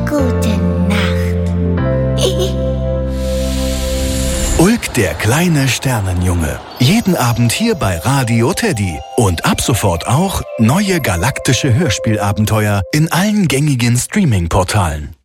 Gute Nacht. Ulk, der kleine Sternenjunge. Jeden Abend hier bei Radio Teddy. Und ab sofort auch neue galaktische Hörspielabenteuer in allen gängigen Streaming-Portalen.